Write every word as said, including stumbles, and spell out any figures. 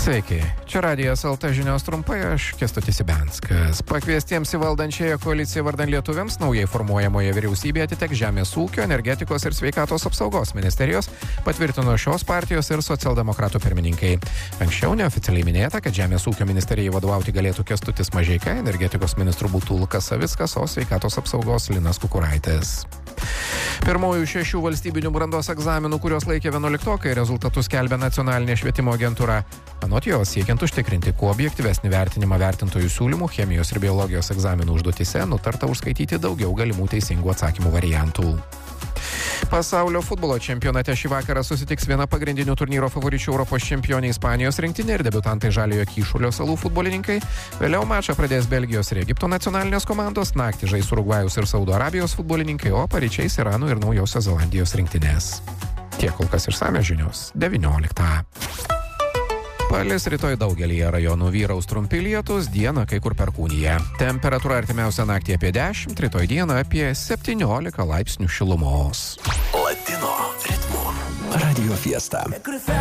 Sveiki, čia Radijas L T žinios trumpai, aš Kęstutis Ibenskas. Pakviestiems į valdančiąją koaliciją vardan lietuviams naujai formuojamoje vyriausybėje atiteks Žemės ūkio, energetikos ir sveikatos apsaugos ministerijos, patvirtino šios partijos ir socialdemokratų pirmininkai. Anksčiau neoficialiai minėta, kad Žemės ūkio ministerijai vadovauti galėtų Kęstutis Mažeika, energetikos ministrų būtų Lukas Savickas, o sveikatos apsaugos Linas Kukuraitis. Pirmųjų šešių valstybinių brandos egzaminų, kuriuos laikė vienuoliktokai, rezultatus skelbia nacionalinė švietimo agentūra. Anot jos, siekiant užtikrinti kuo objektyvesnį vertinimą vertintojų siūlymų, chemijos ir biologijos egzaminų užduotise nutarta užskaityti daugiau galimų teisingų atsakymų variantų. Pasaulio futbolo čempionate šį vakarą susitiks viena pagrindinių turnyro favoričių Europos čempionė Ispanijos rinktinė ir debiutantai Žaliojo Kyšulio salų futbolininkai. Vėliau mačą pradės Belgijos ir Egipto nacionalinės komandos, naktį žais Urugvajaus ir Saudo Arabijos futbolininkai, o paryčiais Irano ir Naujosios Zelandijos rinktinės. Tiek kol kas išsamios žinios devynioliktą. Palis rytoj daugelyje rajonų, vyraus trumpi lietūs, dieną kai kur perkūnija. Temperatūra artimiausią naktį apie dešimt, rytoj dieną apie septyniolika laipsnių šilumos. Latino ritmo Radio Fiesta.